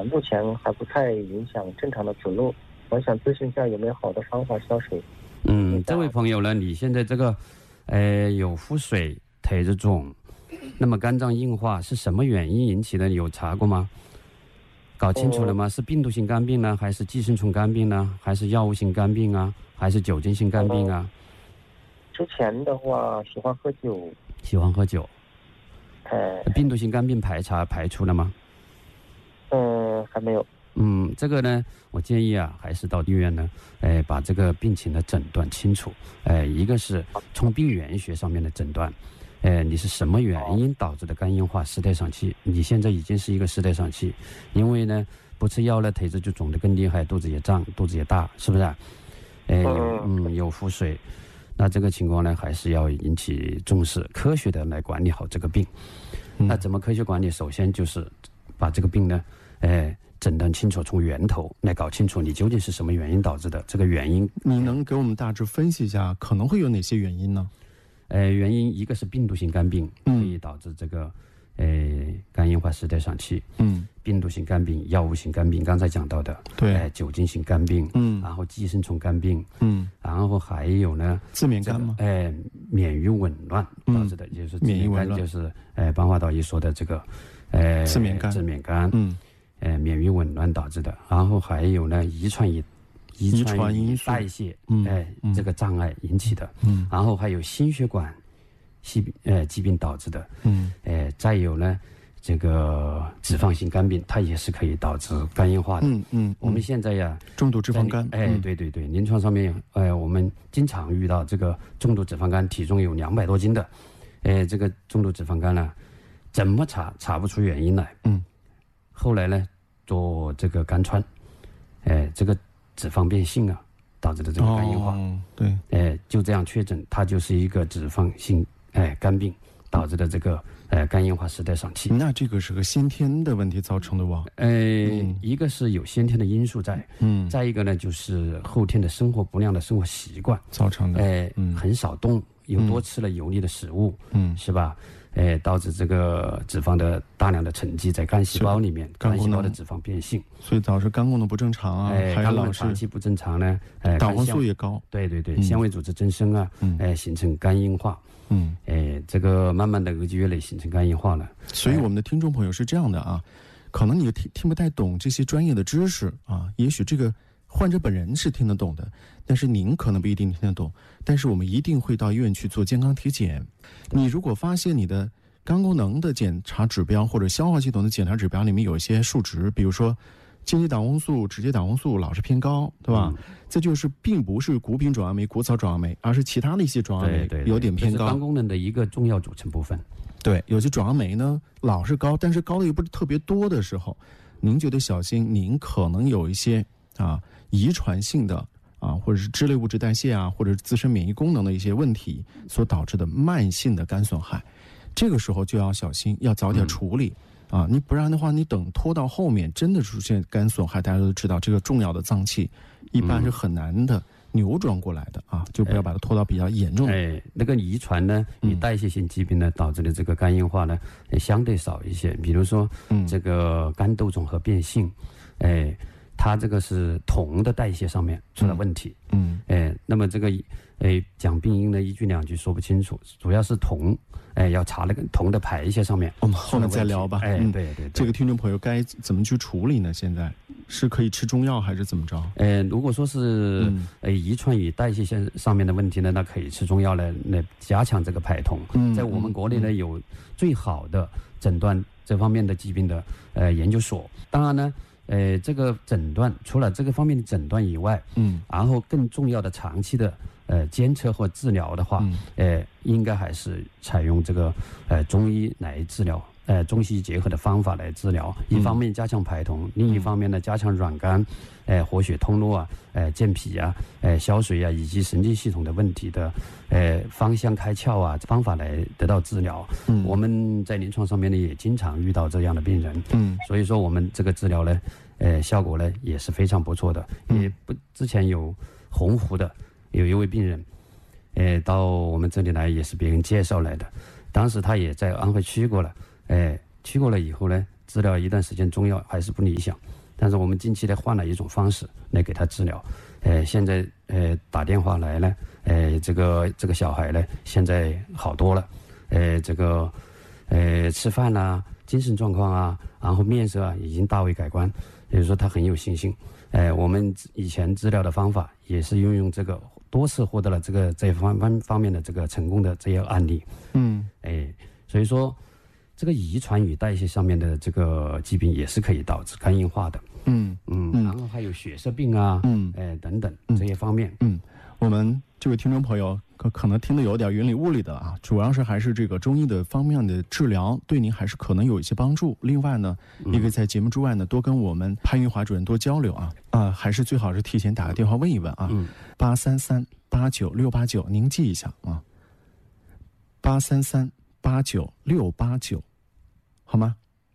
目前还不太影响正常的走路，我想咨询一下有没有好的方法消水。 这位朋友呢，你现在这个有腹水、腿子肿，那么肝脏硬化是什么原因引起的？有查过吗？搞清楚了吗？是病毒性肝病呢，还是寄生虫肝病呢，还是药物性肝病啊，还是酒精性肝病啊？ 之前的话喜欢喝酒。 病毒性肝病排除了吗？ 还没有。 这个呢，我建议啊，还是到医院呢，把这个病情的诊断清楚。一个是从病原学上面的诊断，你是什么原因导致的肝硬化、湿带上气？你现在已经是一个湿带上气，因为呢，不吃药了，腿子就肿得更厉害，肚子也胀，肚子也大，是不是？有腹水，那这个情况呢，还是要引起重视，科学的来管理好这个病。那怎么科学管理？首先就是把这个病呢，诊断清楚，从源头来搞清楚你究竟是什么原因导致的。这个原因， 你能给我们大致分析一下，可能会有哪些原因呢？ 原因一个是病毒性肝病，可以导致这个肝硬化、湿带上气。病毒性肝病、药物性肝病，刚才讲到的， 对， 酒精性肝病，然后寄生虫肝病，然后还有呢， 自免肝吗？ 免疫紊乱导致的，就是免疫紊乱， 就是班华导医说的这个自免肝， 免疫紊乱导致的，然后还有呢遗传因素代谢这个障碍引起的，然后还有心血管疾病导致的，再有呢这个脂肪性肝病，它也是可以导致肝硬化的。我们现在呀， 重度脂肪肝， 对，临床上面我们经常遇到这个重度脂肪肝，体重有200多斤的，这个重度脂肪肝呢，怎么查不出原因来？后来呢，做这个肝穿，这个脂肪变性啊，导致的这个肝硬化， 对， 就这样确诊，它就是一个脂肪性肝病导致的这个肝硬化、湿带上气。 那这个是个先天的问题造成的吧？ 一个是有先天的因素在，再一个呢就是后天的不良的生活习惯造成的， 很少动，又多吃了油腻的食物，是吧？导致这个脂肪的大量的沉积在肝细胞里面，肝细胞的脂肪变性， 所以导致肝功能不正常啊，还有老是长期不正常呢， 胆红素也高， 对，纤维组织增生啊，形成肝硬化，这个慢慢的日积月累形成肝硬化了。 所以我们的听众朋友是这样的啊，可能你听不太懂这些专业的知识啊，也许这个患者本人是听得懂的，但是您可能不一定听得懂。但是我们一定会到医院去做健康体检。你如果发现你的肝功能的检查指标或者消化系统的检查指标里面有一些数值，比如说间接胆红素、直接胆红素老是偏高，对吧？这就是并不是谷丙转氨酶、谷草转氨酶，而是其他的一些转氨酶有点偏高， 这是肝功能的一个重要组成部分。 对，有些转氨酶呢老是高，但是高的又不是特别多的时候，您就得小心，您可能有一些遗传性的或者是脂类物质代谢或者是自身免疫功能的一些问题所导致的慢性的肝损害，这个时候就要小心，要早点处理你不然的话，你等拖到后面真的出现肝损害，大家都知道这个重要的脏器一般是很难的扭转过来的就不要把它拖到比较严重的。 那个遗传呢，以代谢性疾病呢导致的这个肝硬化呢，相对少一些。比如说，这个肝窦综合变性，它这个是铜的代谢上面出了问题。那么这个讲病因呢，一句两句说不清楚，主要是铜，要查那个铜的排泄上面。 我们后面再聊吧。 对， 这个听众朋友该怎么去处理呢？现在是可以吃中药还是怎么着？ 如果说是遗传与代谢线上面的问题呢，那可以吃中药来加强这个排铜。在我们国内呢，有最好的诊断这方面的疾病的研究所。当然呢，这个诊断除了这个方面的诊断以外，然后更重要的长期的监测或治疗的话，应该还是采用这个中医来治疗，中西医结合的方法来治疗。一方面加强排铜，另一方面呢加强软肝，活血通络健脾消水以及神经系统的问题的方向开窍方法来得到治疗。我们在临床上面呢也经常遇到这样的病人，所以说我们这个治疗呢效果呢也是非常不错的。之前有洪湖的有一位病人到我们这里来，也是别人介绍来的，当时他也在安徽去过了，去过了以后呢， 治疗一段时间中药还是不理想，但是我们近期呢换了一种方式来给他治疗。现在打电话来呢，这个小孩呢现在好多了，吃饭啊、精神状况啊，然后面色啊已经大为改观，也就是说他很有信心。我们以前治疗的方法也是运用这个，多次获得了这方面的这个成功的这些案例。所以说这个遗传与代谢上面的这个疾病也是可以导致肝硬化的。然后还有血色病啊，等等这些方面。 我们这位听众朋友可能听得有点云里雾里的啊，主要是还是这个中医的方面的治疗对您还是可能有一些帮助。另外呢，也可以在节目之外呢多跟我们潘玉华主任多交流啊，还是最好是提前打个电话问一问啊，833-89689，您记一下啊，833-89689，好吗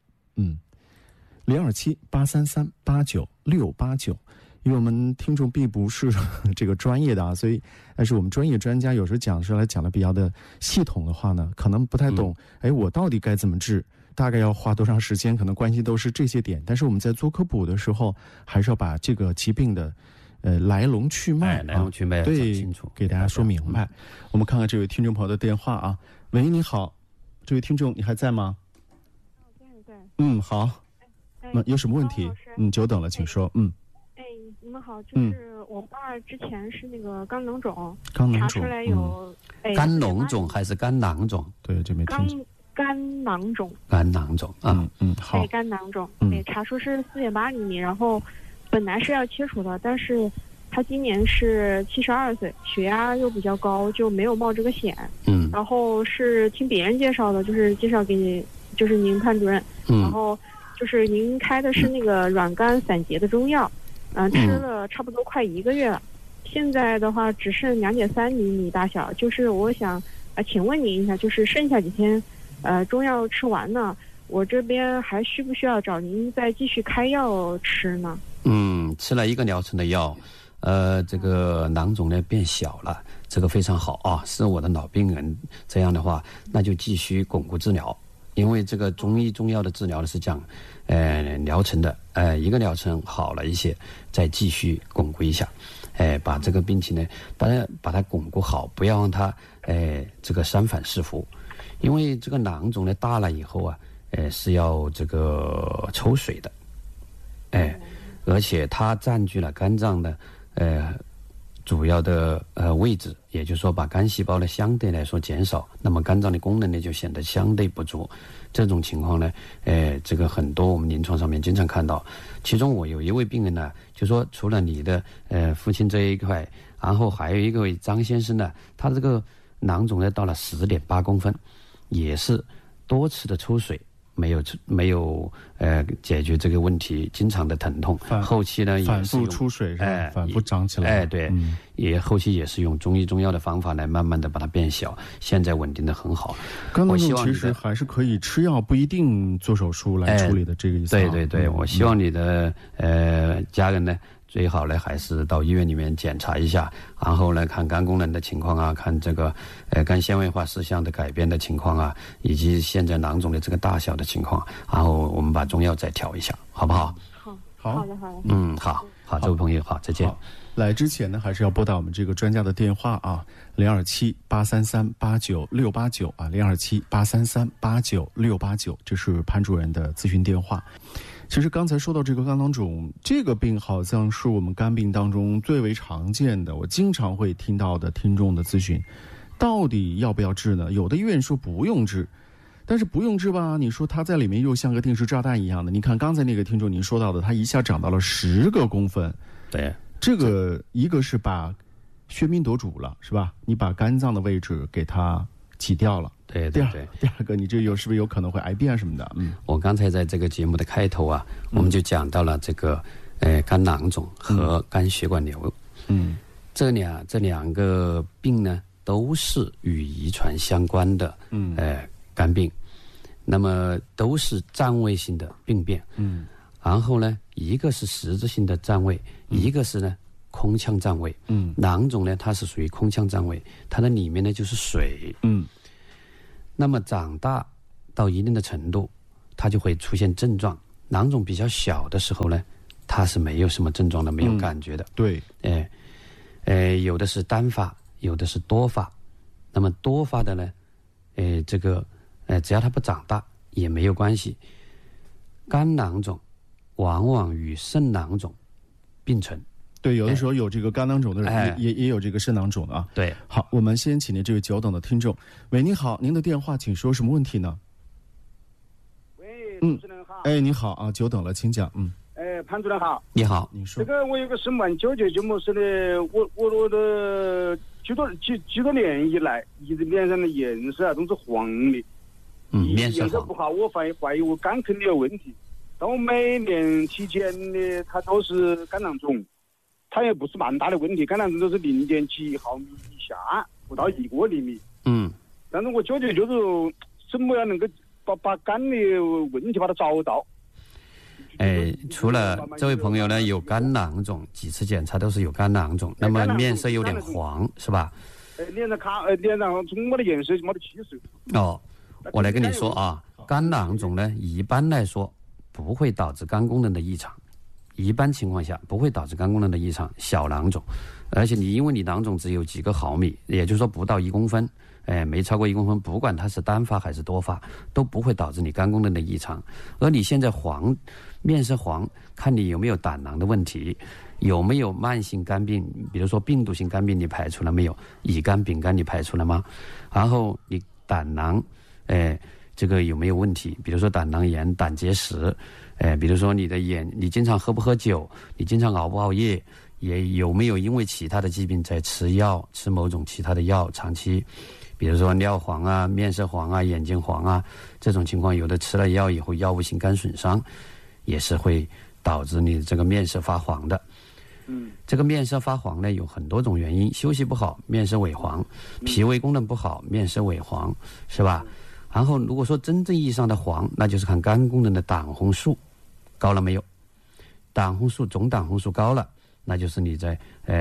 ？027-833-89689。因为我们听众并不是这个专业的啊，所以但是我们专业专家有时候讲出来讲的比较的系统的话呢，可能不太懂。我到底该怎么治？大概要花多长时间？可能关心都是这些点。但是我们在做科普的时候，还是要把这个疾病的来龙去脉对清楚，给大家说明白。我们看看这位听众朋友的电话啊。喂，你好，这位听众，你还在吗？ 在。 好。那有什么问题？久等了，请说。 你们好，就是我爸之前是那个肝脓肿，查出来有肝脓肿还是肝囊肿？ 对，这没听清。 肝囊肿。 肝囊肿啊， 好。 肝囊肿，查出是4.8厘米，然后本来是要切除的，但是他今年是72岁，血压又比较高，就没有冒这个险。然后是听别人介绍的，就是介绍给你，就是您潘主任，然后就是您开的是那个软肝散结的中药。吃了差不多快1个月了，现在的话只剩2.3厘米大小。就是我想请问您一下，就是剩下几天中药吃完呢，我这边还需不需要找您再继续开药吃呢？ 吃了1个疗程的药，这个囊肿呢变小了，这个非常好啊，是我的老病人。这样的话，那就继续巩固治疗，因为这个中药的治疗呢是讲疗程的，1个疗程好了一些，再继续巩固一下，把这个病情呢，把它巩固好，不要让它这个三反四伏，因为这个囊肿呢大了以后啊，是要这个抽水的，而且它占据了肝脏的主要的位置，也就是说把肝细胞呢相对来说减少，那么肝脏的功能呢就显得相对不足。这种情况呢，这个很多我们临床上面经常看到。其中我有一位病人呢，就说除了你的父亲这一块，然后还有一位张先生呢，他这个囊肿呢到了10.8公分，也是多次的抽水。没有解决这个问题，经常的疼痛，后期呢也是反复出水是吧？反复长起来， 对，也后期也是用中药的方法来慢慢的把它变小，现在稳定的很好。 肝脓肿其实还是可以吃药，不一定做手术来处理的，这个意思。 对，我希望你的家人呢，最好呢还是到医院里面检查一下，然后呢看肝功能的情况啊，看这个肝纤维化事项的改变的情况啊，以及现在囊肿的这个大小的情况，然后我们把中药再调一下，好不好？ 好的。 好，这位朋友好，再见。 来之前呢，还是要拨打我们这个专家的电话啊，027-833-89689啊，027-833-89689，这是潘主任的咨询电话。其实刚才说到这个肝囊肿，这个病好像是我们肝病当中最为常见的，我经常会听到的听众的咨询，到底要不要治呢？有的医院说不用治，但是不用治吧，你说它在里面又像个定时炸弹一样的。你看刚才那个听众您说到的，它一下长到了10个公分， 对， 这个一个是把血命夺主了，是吧？你把肝脏的位置给它挤掉了。 对。 第二个，你这是不是有可能会癌变什么的？ 我刚才在这个节目的开头啊，我们就讲到了这个肝囊肿和肝血管瘤。这两个病呢，都是与遗传相关的肝病，那么都是占位性的病变。然后呢，一个是实质性的占位，一个是呢空腔占位。囊肿呢，它是属于空腔占位，它的里面呢就是水。那么长大到一定的程度，它它就会出现症状。囊肿比较小的时候呢，它是没有什么症状的，没有感觉的。 对， 有的是单发，有的是多发。那么多发的呢，只要它不长大也没有关系。肝囊肿往往与肾囊肿并存。 对，有的时候有这个肝囊肿的人，也有这个肾囊肿的啊。 对， 好，我们先请您这位久等的听众。喂，您好，您的电话，请说什么问题呢？ 喂，主持人好。 你好啊，久等了，请讲。 潘主任好。 你好， 你说。 这个我有个申问，纠结就么事的，我的几多年以来，一直脸上的颜色啊都是黄的。 面色黄不好，我怀疑我肝肯定有问题。但我每年体检的，它都是肝囊肿，它也不是蛮大的问题，肝囊肿都是0.几毫米以下，不到1个厘米。但是我纠结就是怎么样能够把肝的问题把它找到。 除了这位朋友呢有肝囊肿，几次检查都是有肝囊肿，那么面色有点黄，是吧？ 脸上总没得颜色，没得气色。 我来跟你说啊，肝囊肿呢，一般来说不会导致肝功能的异常，一般情况下不会导致肝功能的异常，小囊肿，而且因为你囊肿只有几个毫米，也就是说不到1公分，没超过1公分，不管它是单发还是多发，都不会导致你肝功能的异常。而你现在面色黄，看你有没有胆囊的问题，有没有慢性肝病，比如说病毒性肝病你排除了没有？乙肝、丙肝你排除了吗？然后你胆囊这个有没有问题？比如说胆囊炎、胆结石，比如说你经常喝不喝酒，你经常熬不熬夜，也有没有因为其他的疾病在吃药，吃某种其他的药长期，比如说尿黄啊、面色黄啊、眼睛黄啊，这种情况有的吃了药以后药物性肝损伤，也是会导致你这个面色发黄的。这个面色发黄呢有很多种原因，休息不好面色萎黄，脾胃功能不好面色萎黄，是吧？然后如果说真正意义上的黄，那就是看肝功能的胆红素高了没有。胆红素总胆红素高了，那就是你在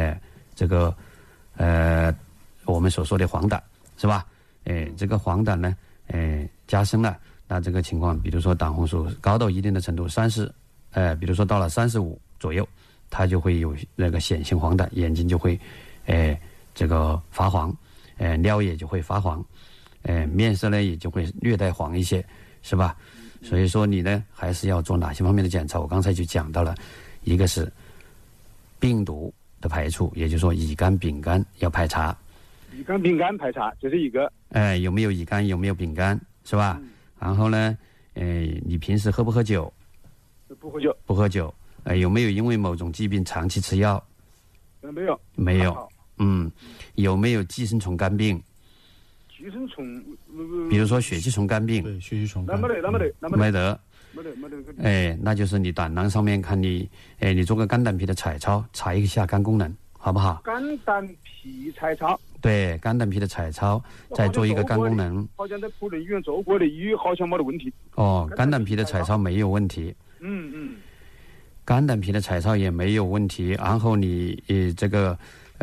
我们所说的黄疸，是吧？这个黄疸呢加深了，那这个情况比如说胆红素高到一定的程度比如说到了35左右，它就会有那个显性黄疸，眼睛就会发黄，尿液就会发黄，面色呢也就会略带黄一些，是吧？所以说你呢还是要做哪些方面的检查？我刚才就讲到了，一个是病毒的排除，也就是说乙肝、丙肝要排查。 乙肝、丙肝排查这是一个。 有没有乙肝，有没有丙肝，是吧？然后呢，你平时喝不喝酒？ 不喝酒。不喝酒。有没有因为某种疾病长期吃药？ 没有。 没有。有没有寄生虫肝病？ 寄生虫， 比如说血气虫肝病。 对，血气虫肝。那没得。那就是你胆囊上面看你做个肝胆脾的彩超，查一下肝功能，好不好？ 肝胆脾彩超。 对，肝胆脾的彩超，再做一个肝功能。 好像在普仁医院做过的，好像没得问题。 肝胆脾的彩超没有问题。肝胆脾的彩超也没有问题，然后你这个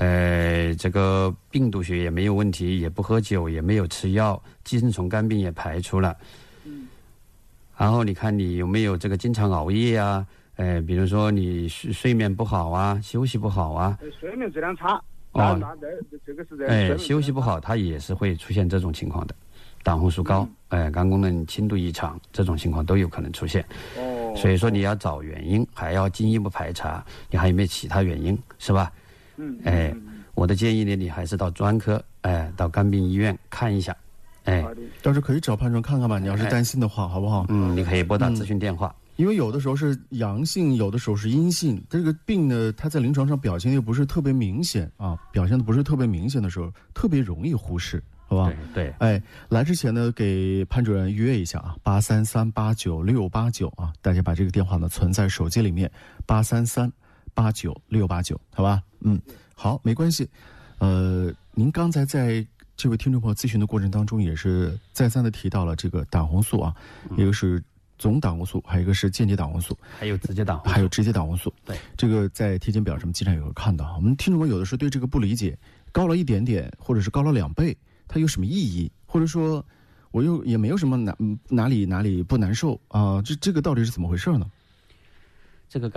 病毒学也没有问题，也不喝酒，也没有吃药，寄生虫肝病也排除了。然后你看你有没有这个经常熬夜啊？比如说你睡眠不好啊，休息不好啊。 睡眠质量差。这个是休息不好，它也是会出现这种情况的。胆红素高，肝功能轻度异常，这种情况都有可能出现。所以说你要找原因，还要进一步排查，你还有没有其他原因，是吧？我的建议呢，你还是到专科，到肝病医院看一下。 到时可以找潘主任看看吧，你要是担心的话，好不好？ 你可以拨打咨询电话。 因为有的时候是阳性，有的时候是阴性，这个病呢，它在临床上表现又不是特别明显啊，表现的不是特别明显的时候，特别容易忽视，好吧？ 对。 来之前呢，给潘主任预约一下啊，833-89689啊，大家把这个电话呢存在手机里面，833-89689，好吧？好，没关系。您刚才在这位听众朋友咨询的过程当中，也是再三的提到了这个胆红素啊，一个是总胆红素，还有一个是间接胆红素， 还有直接胆红素。 对，这个在体检表上面经常有看到。我们听众朋友有的时候对这个不理解，高了一点点，或者是高了2倍，它有什么意义？或者说我又也没有什么哪里不难受啊，这个到底是怎么回事呢？ 这个